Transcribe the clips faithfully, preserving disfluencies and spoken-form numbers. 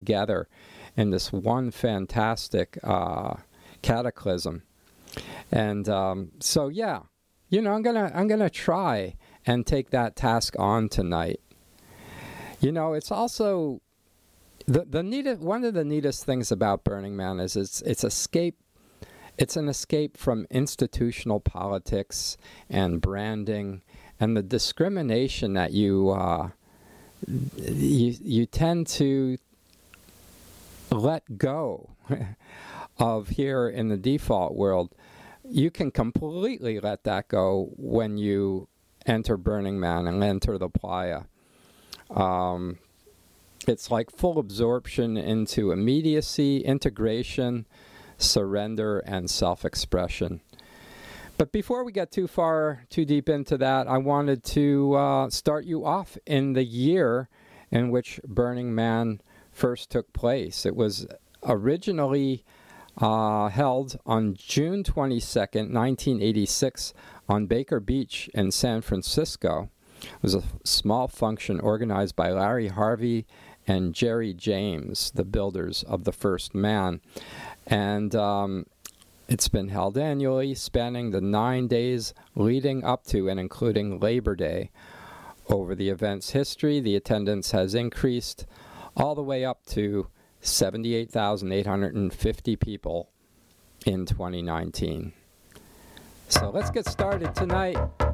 together in this one fantastic uh, cataclysm. And um, so, yeah, you know, I'm gonna I'm gonna try and take that task on tonight. You know, it's also the the neatest, one of the neatest things about Burning Man is it's it's escape. It's an escape from institutional politics and branding and the discrimination that you uh, you you tend to let go of here in the default world. You can completely let that go when you enter Burning Man and enter the playa. Um, it's like full absorption into immediacy, integration, surrender, and self-expression. But before we get too far, too deep into that, I wanted to uh, start you off in the year in which Burning Man first took place. It was originally uh, held on June twenty-second, nineteen eighty-six, on Baker Beach in San Francisco. It was a small function organized by Larry Harvey and Jerry James, the builders of the first man. And um, it's been held annually, spanning the nine days leading up to and including Labor Day. Over the event's history, the attendance has increased all the way up to seventy-eight thousand eight hundred fifty people in twenty nineteen. So let's get started tonight.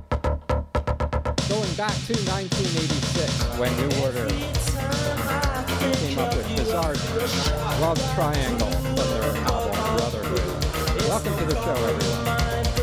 Going back to nineteen eighty-six, when New Order came up with Bizarre Love Triangle for their album Brotherhood. Welcome to the show, everyone.